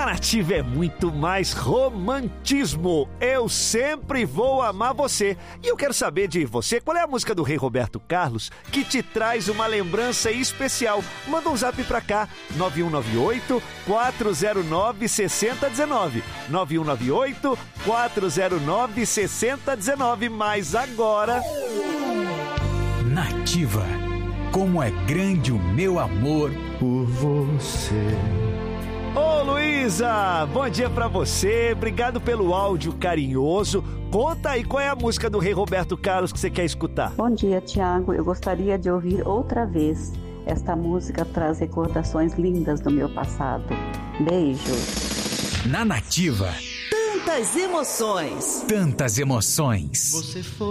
Na Nativa é muito mais romantismo. Eu sempre vou amar você. E eu quero saber de você, qual é a música do Rei Roberto Carlos que te traz uma lembrança especial? Manda um zap pra cá, 9198-409-6019. 9198-409-6019. Mas agora... Nativa. Como é grande o meu amor por você. Ô Luísa, bom dia pra você, obrigado pelo áudio carinhoso. Conta aí qual é a música do Rei Roberto Carlos que você quer escutar. Bom dia, Tiago, eu gostaria de ouvir outra vez. Esta música traz recordações lindas do meu passado. Beijo. Na Nativa. Tantas emoções. Tantas emoções. Você foi